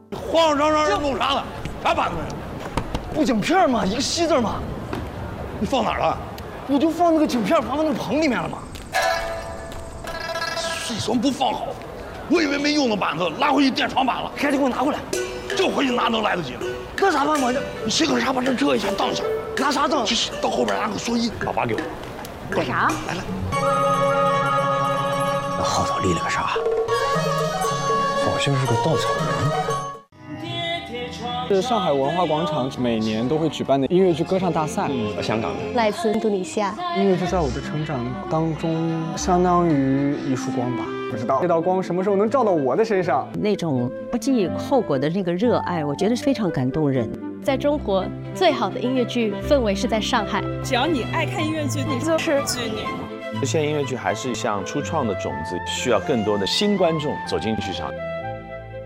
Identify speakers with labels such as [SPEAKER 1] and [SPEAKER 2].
[SPEAKER 1] 慌慌张张这弄啥呢？啥板子呀？
[SPEAKER 2] 布景片嘛，一个西字嘛。
[SPEAKER 1] 你放哪儿了？
[SPEAKER 2] 我就放那个景片放到那个棚里面了嘛。
[SPEAKER 1] 为什么不放好？我以为没用的板子拉回去垫床板了，
[SPEAKER 2] 赶紧给我拿回来。
[SPEAKER 1] 这回去拿能来得及？
[SPEAKER 2] 那咋办嘛？
[SPEAKER 1] 你写个啥把这遮一下当一下？
[SPEAKER 2] 拿啥当？
[SPEAKER 1] 到后边拿个蓑衣，把给我。
[SPEAKER 3] 干啥？
[SPEAKER 1] 来。
[SPEAKER 2] 那后头立了个啥？好像是个稻草人。
[SPEAKER 4] 是上海文化广场每年都会举办的音乐剧歌唱大赛。
[SPEAKER 5] 香港的
[SPEAKER 3] 来自印度尼西亚。
[SPEAKER 4] 音乐剧在我的成长当中，相当于一束光吧。不知道这道光什么时候能照到我的身上？
[SPEAKER 6] 那种不计后果的那个热爱，我觉得非常感动人。
[SPEAKER 3] 在中国，最好的音乐剧氛围是在上海。
[SPEAKER 7] 只要你爱看音乐剧，你就是剧女。
[SPEAKER 5] 现在音乐剧还是像初创的种子，需要更多的新观众走进剧场。